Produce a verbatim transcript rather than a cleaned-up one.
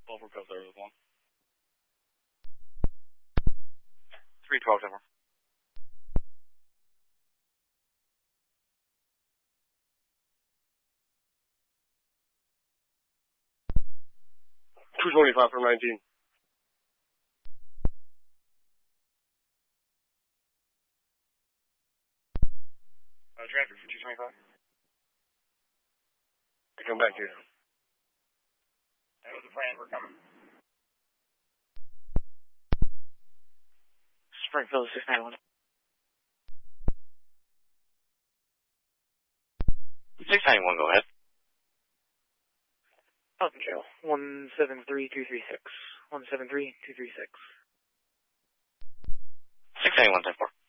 Overcoat there with one. three twelve, Denver. two twenty-five from nineteen. Uh, traffic for two twenty-five. To come back here. That was the plan, we're coming. Springfield six nine one. six ninety-one, go ahead. Elton Trail, one seven three two three six. one seven three two three six. six ninety-one, ten four.